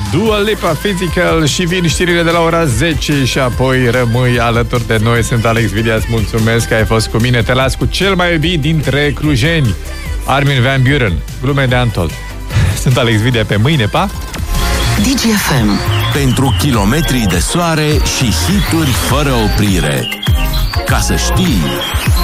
Dua Lipa, Physical și vin știrile de la ora 10 și apoi rămâi alături de noi. Sunt Alex Videa, îți mulțumesc că ai fost cu mine. Te las cu cel mai iubit dintre clujeni, Armin van Buuren, glume de Antold. Sunt Alex Videa, pe mâine, pa! DGFM. Pentru kilometri de soare și hituri fără oprire. Ca să știi...